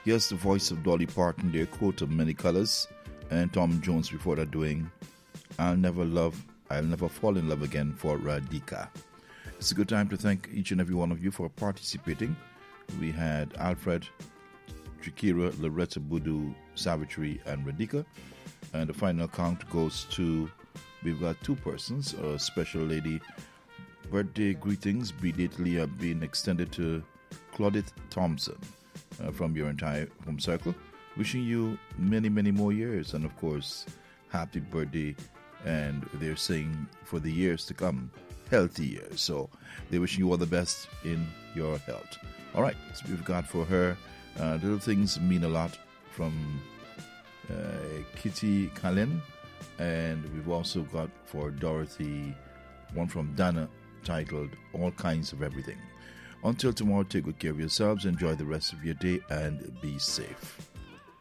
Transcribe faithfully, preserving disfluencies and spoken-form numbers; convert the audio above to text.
Here's the voice of Dolly Parton, their coat of many colors, and Tom Jones before that doing I'll Never Love, I'll Never Fall in Love Again for Radhika. It's a good time to thank each and every one of you for participating. We had Alfred, Chikira, Loretta Budu, Savitri, and Radhika. And the final count goes to, we've got two persons, a special lady. Birthday greetings belatedly have been extended to Claudette Thompson uh, from your entire home circle. Wishing you many, many more years, and of course, happy birthday. And they're saying for the years to come, healthy years. So they're wishing you all the best in your health. All right, so we've got for her, uh, Little Things Mean a Lot from uh, Kitty Kalin. And we've also got for Dorothy, one from Dana titled All Kinds of Everything. Until tomorrow, take good care of yourselves, enjoy the rest of your day, and be safe.